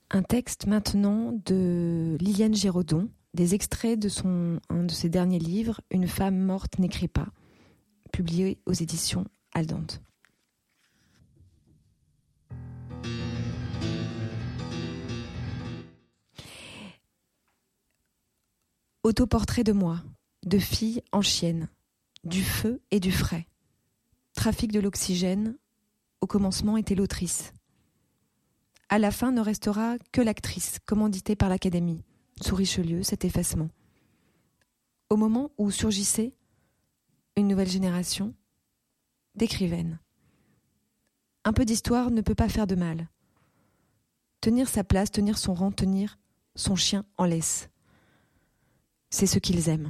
Un texte maintenant de Liliane Giraudon, des extraits de un de ses derniers livres, Une femme morte n'écrit pas, publié aux éditions Aldante. Autoportrait de moi, de fille en chienne, du feu et du frais. Trafic de l'oxygène, au commencement était l'autrice. À la fin ne restera que l'actrice, commanditée par l'Académie, sous Richelieu, cet effacement. Au moment où surgissait une nouvelle génération d'écrivaines. Un peu d'histoire ne peut pas faire de mal. Tenir sa place, tenir son rang, tenir son chien en laisse. C'est ce qu'ils aiment.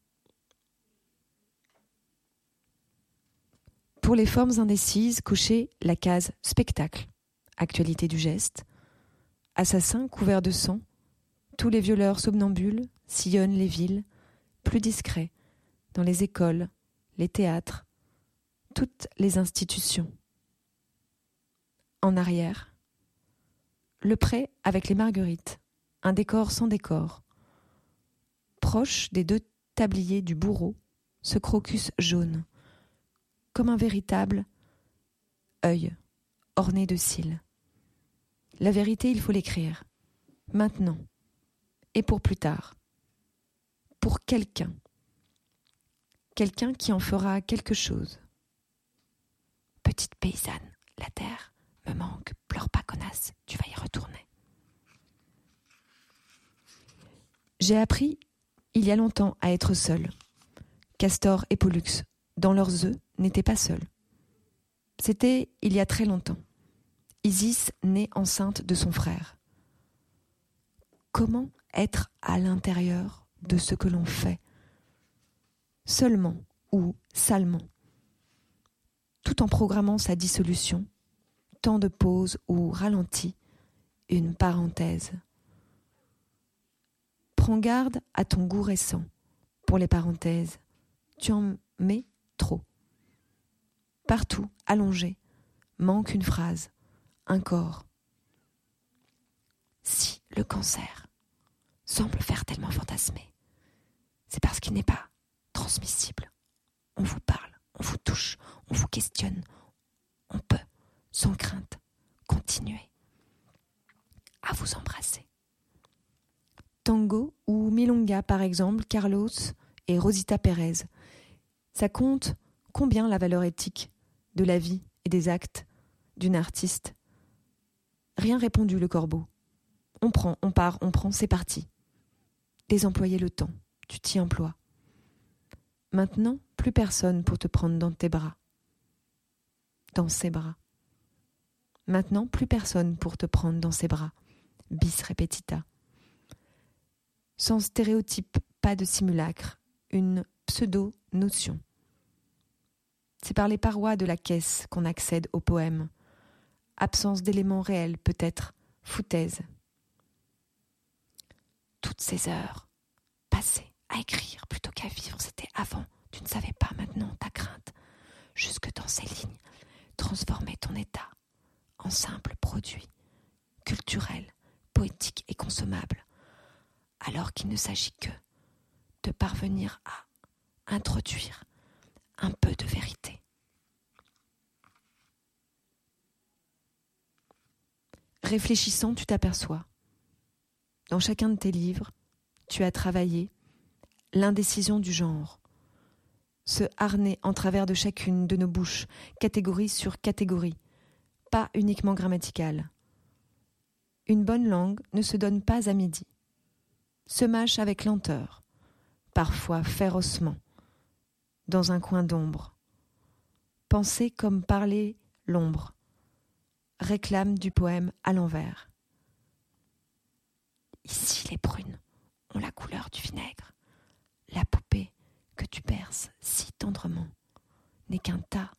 Pour les formes indécises, cochez la case spectacle, actualité du geste, assassins couverts de sang, tous les violeurs somnambules sillonnent les villes, plus discrets, dans les écoles, les théâtres, toutes les institutions. En arrière, le pré avec les marguerites, un décor sans décor. Proche des deux tabliers du bourreau, ce crocus jaune, comme un véritable œil orné de cils. La vérité, il faut l'écrire, maintenant, et pour plus tard, pour quelqu'un qui en fera quelque chose. Petite paysanne, la terre me manque, pleure pas connasse, tu vas y retourner. J'ai appris, il y a longtemps, à être seule. Castor et Pollux, dans leurs œufs, n'étaient pas seuls. C'était il y a très longtemps. Isis née enceinte de son frère. Comment être à l'intérieur de ce que l'on fait, seulement ou salement, tout en programmant sa dissolution, temps de pause ou ralenti, une parenthèse. Prends garde à ton goût récent pour les parenthèses. Tu en mets trop. Partout, allongé, manque une phrase, un corps. Si le cancer semble faire tellement fantasmer, c'est parce qu'il n'est pas transmissible. On vous parle, on vous touche, on vous questionne. On peut, sans crainte, continuer à vous embrasser. Tango ou Milonga, par exemple, Carlos et Rosita Pérez. Ça compte combien la valeur éthique de la vie et des actes d'une artiste. Rien répondu, le corbeau. On prend, on part, on prend, c'est parti. Désemployer le temps, tu t'y emploies. Maintenant, plus personne pour te prendre dans tes bras. Dans ses bras. Maintenant, plus personne pour te prendre dans ses bras. Bis repetita. Sans stéréotype, pas de simulacre, une pseudo-notion. C'est par les parois de la caisse qu'on accède au poème. Absence d'éléments réels, peut-être, foutaise. Toutes ces heures passées à écrire plutôt qu'à vivre, c'était avant. Tu ne savais pas, maintenant, ta crainte. Jusque dans ces lignes, transformer ton état en simple produit, culturel, poétique et consommable, alors qu'il ne s'agit que de parvenir à introduire un peu de vérité. Réfléchissant, tu t'aperçois. Dans chacun de tes livres, tu as travaillé l'indécision du genre, ce harnais en travers de chacune de nos bouches, catégorie sur catégorie, pas uniquement grammaticale. Une bonne langue ne se donne pas à midi, se mâche avec lenteur, parfois férocement, dans un coin d'ombre. Penser comme parler l'ombre, réclame du poème à l'envers. Ici les brunes ont la couleur du vinaigre, la poupée que tu berces si tendrement n'est qu'un tas